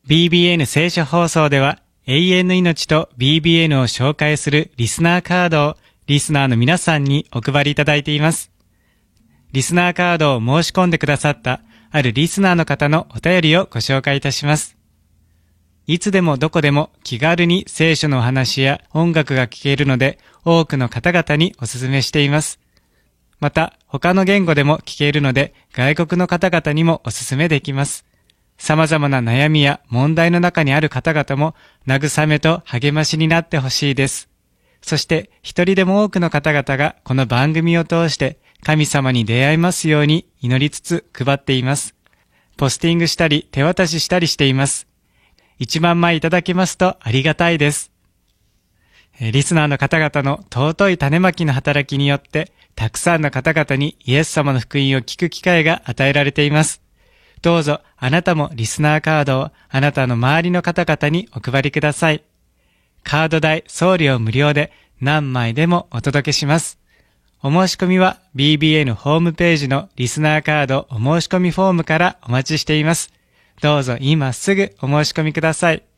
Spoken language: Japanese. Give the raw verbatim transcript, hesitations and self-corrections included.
ビービーエヌ 聖書放送では永遠の命と ビービーエヌ を紹介するリスナーカードをリスナーの皆さんにお配りいただいています。リスナーカードを申し込んでくださったあるリスナーの方のお便りをご紹介いたします。いつでもどこでも気軽に聖書のお話や音楽が聴けるので多くの方々にお勧めしています。また他の言語でも聴けるので外国の方々にもお勧めできます。様々な悩みや問題の中にある方々も慰めと励ましになってほしいです。そして一人でも多くの方々がこの番組を通して神様に出会いますように祈りつつ配っています。ポスティングしたり手渡ししたりしています。いちまんまいいただけますとありがたいです。リスナーの方々の尊い種まきの働きによってたくさんの方々にイエス様の福音を聞く機会が与えられています。どうぞあなたもリスナーカードをあなたの周りの方々にお配りください。カード代、送料無料で何枚でもお届けします。お申し込みは ビービーエヌ ホームページのリスナーカードお申し込みフォームからお待ちしています。どうぞ今すぐお申し込みください。